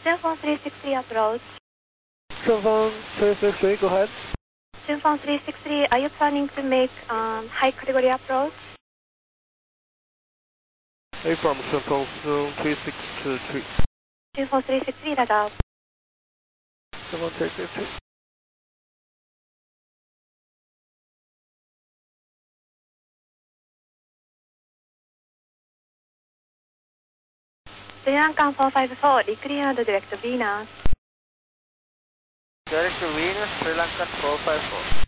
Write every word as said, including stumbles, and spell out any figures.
Synfon three six three approach. Synfon three six three, go ahead. Synfon three six three, are you planning to make um, high category approach? A from Synfon three six three. Synfon three six three, radar. Synfon three six three. Sri Lankan four five four, declared direct Venus. Direct to Venus, Sri Lankan four five four.